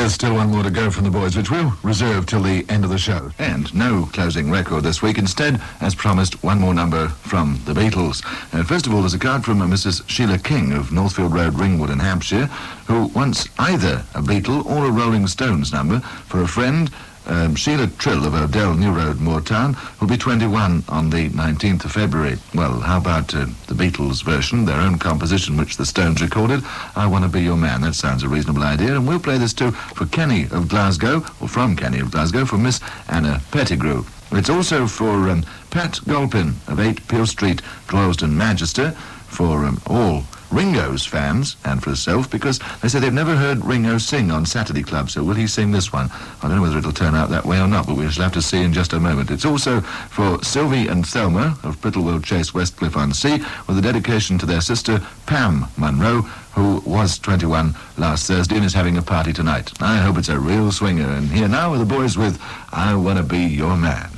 There's still one more to go from the boys, which we'll reserve till the end of the show. And no closing record this week. Instead, as promised, one more number from the Beatles. First of all, there's a card from Mrs. Sheila King of Northfield Road, Ringwood in Hampshire, who wants either a Beatle or a Rolling Stones number for a friend, Sheila Trill of Odell New Road, Moortown, who'll be 21 on the 19th of February. Well, how about the Beatles version, their own composition, which the Stones recorded, I Want to Be Your Man? That sounds a reasonable idea, and we'll play this too for Kenny of Glasgow, or from Kenny of Glasgow, for Miss Anna Pettigrew. It's also for Pat Golpin of 8 Peel Street, Droylsden, Manchester, for all Ringo's fans and for herself, because they say they've never heard Ringo sing on Saturday Club, so will he sing this one? I don't know whether it'll turn out that way or not, but we shall have to see in just a moment. It's also for Sylvie and Thelma of Brittlewell Chase, Westcliff-on-Sea, with a dedication to their sister Pam Munro, who was 21 last Thursday and is having a party tonight. I hope it's a real swinger. And here now are the boys with I Want to Be Your Man.